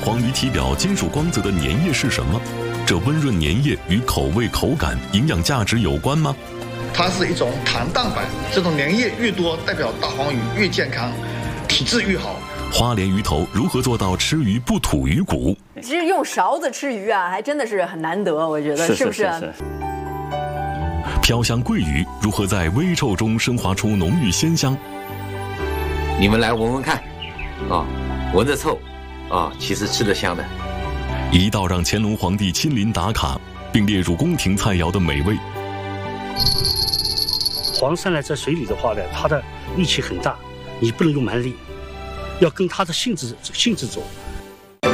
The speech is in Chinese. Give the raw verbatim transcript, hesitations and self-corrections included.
黄鱼体表金属光泽的粘液是什么？这温润粘液与口味、口感、营养价值有关吗？ 它是一种糖蛋白，这种粘液越多，代表大黄鱼越健康，体质越好。 花鲢鱼头如何做到吃鱼不吐鱼骨？ 其实用勺子吃鱼啊，还真的是很难得，我觉得是, 是不是？ 是, 是, 是飘香桂鱼如何在微臭中升华出浓郁鲜香？ 你们来闻闻看，啊，闻着臭，啊，其实吃得香的。 一道让乾隆皇帝亲临打卡，并列入宫廷菜肴的美味。 黄鳝呢，在水里的话呢，它的力气很大，你不能用蛮力，要跟它的性质性质走。